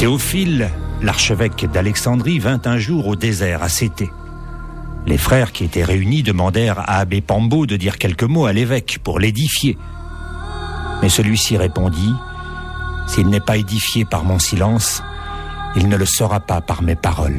Théophile, l'archevêque d'Alexandrie, vint un jour au désert à Céthée. Les frères qui étaient réunis demandèrent à abbé Pambo de dire quelques mots à l'évêque pour l'édifier. Mais celui-ci répondit : « S'il n'est pas édifié par mon silence, il ne le sera pas par mes paroles. »